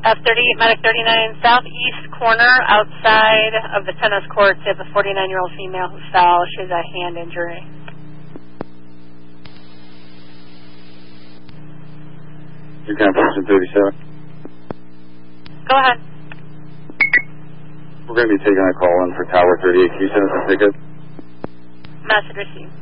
F38 Medic 39 southeast corner outside of the tennis courts. They have a 49-year-old female who fell. She has a hand injury. You're going to position 37. Go ahead. We're going to be taking a call in for Tower 38. Can you send us a ticket? Message received.